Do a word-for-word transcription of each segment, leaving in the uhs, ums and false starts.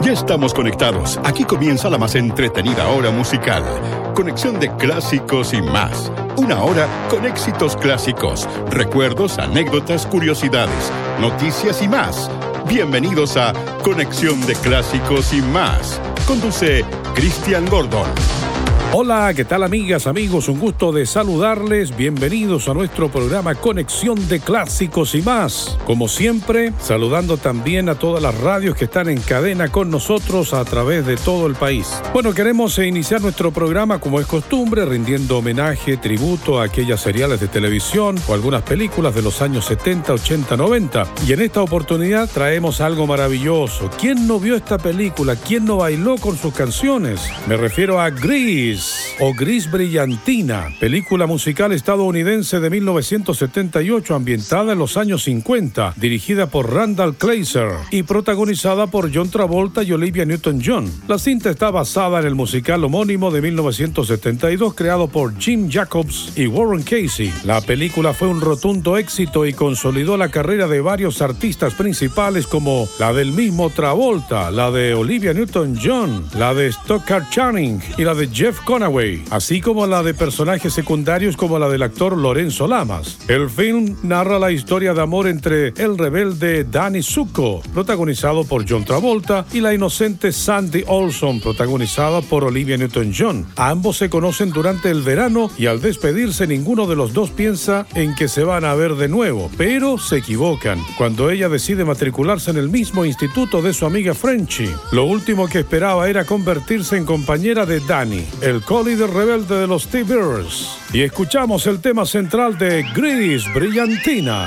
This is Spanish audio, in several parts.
Ya estamos conectados. Aquí comienza la más entretenida hora musical. Conexión de clásicos y más. Una hora con éxitos clásicos, recuerdos, anécdotas, curiosidades, noticias y más. Bienvenidos a Conexión de Clásicos y más. Conduce Cristian Gordon. Hola, ¿qué tal amigas, amigos? Un gusto de saludarles. Bienvenidos a nuestro programa Conexión de Clásicos y más. Como siempre, saludando también a todas las radios que están en cadena con nosotros a través de todo el país. Bueno, queremos iniciar nuestro programa como es costumbre, rindiendo homenaje, tributo a aquellas seriales de televisión o algunas películas de los años setenta, ochenta, noventa. Y en esta oportunidad traemos algo maravilloso. ¿Quién no vio esta película? ¿Quién no bailó con sus canciones? Me refiero a Grease o Gris Brillantina, película musical estadounidense de mil novecientos setenta y ocho ambientada en los años cincuenta, dirigida por Randall Kleiser y protagonizada por John Travolta y Olivia Newton-John. La cinta está basada en el musical homónimo de mil novecientos setenta y dos creado por Jim Jacobs y Warren Casey. La película fue un rotundo éxito y consolidó la carrera de varios artistas principales como la del mismo Travolta, la de Olivia Newton-John, la de Stockard Channing y la de Jeff Conaway, así como la de personajes secundarios como la del actor Lorenzo Lamas. El film narra la historia de amor entre el rebelde Danny Zuko, protagonizado por John Travolta, y la inocente Sandy Olson, protagonizada por Olivia Newton-John. Ambos se conocen durante el verano y al despedirse ninguno de los dos piensa en que se van a ver de nuevo, pero se equivocan cuando ella decide matricularse en el mismo instituto de su amiga Frenchie. Lo último que esperaba era convertirse en compañera de Danny, el co-líder rebelde de los T-Birds. Y escuchamos el tema central de Gris Brillantina.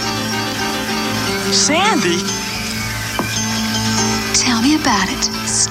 Sandy? Tell me about it.